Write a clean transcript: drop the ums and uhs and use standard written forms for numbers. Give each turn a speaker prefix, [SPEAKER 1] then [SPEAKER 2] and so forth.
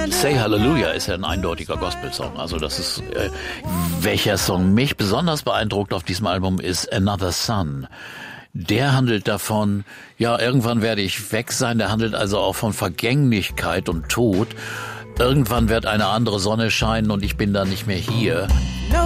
[SPEAKER 1] Say Hallelujah ist ja ein eindeutiger Gospel-Song. Also das ist, welcher Song mich besonders beeindruckt auf diesem Album ist Another Sun. Der handelt davon, ja, irgendwann werde ich weg sein. Der handelt also auch von Vergänglichkeit und Tod. Irgendwann wird eine andere Sonne scheinen und ich bin dann nicht mehr hier.